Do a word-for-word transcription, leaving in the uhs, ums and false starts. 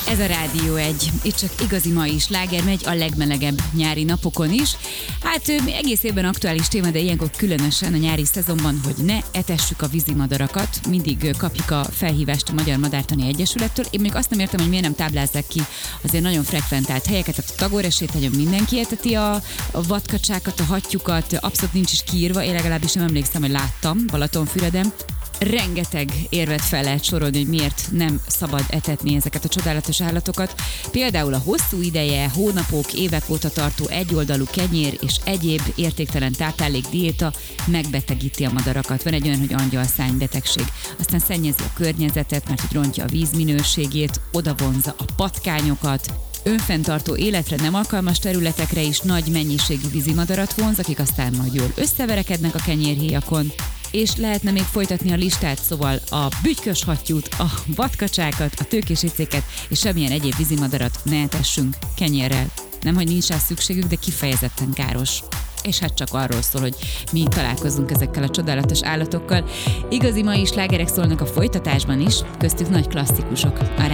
Ez a Rádió egy. Itt csak igazi mai sláger megy a legmelegebb nyári napokon is. Hát egész évben aktuális téma, de ilyenkor különösen a nyári szezonban, hogy ne etessük a vízimadarakat. Mindig kapjuk a felhívást a Magyar Madártani Egyesülettől. Én még azt nem értem, hogy miért nem táblázzák ki azért nagyon frekventált helyeket, tehát a Tagoreséthegyen mindenki eteti a, a vadkacsákat, a hattyúkat, abszolút nincs is kiírva, én legalábbis nem emlékszem, hogy láttam Balatonfüreden. Rengeteg érvet fel lehet sorolni, hogy miért nem szabad etetni ezeket a csodálatos állatokat. Például a hosszú ideje, hónapok, évek óta tartó egyoldalú kenyér és egyéb értéktelen táplálék diéta megbetegíti a madarakat. Van egy olyan, hogy angyalszány betegség. Aztán szennyezi a környezetet, mert hogy rontja a víz minőségét, odavonza a patkányokat, önfenntartó életre nem alkalmas területekre is nagy mennyiségű vízimadarat vonz, akik aztán majd jól összeverekednek a kenyérhéjakon, és lehetne még folytatni a listát, szóval a bütykös hattyút, a vadkacsákat, a tőkésicéket és semmilyen egyéb vízimadarat ne etessünk kenyérrel. Nem, hogy nincs rá szükségük, de kifejezetten káros. És hát csak arról szól, hogy mi találkozunk ezekkel a csodálatos állatokkal. Igazi mai slágerek szólnak a folytatásban is, köztük nagy klasszikusok. A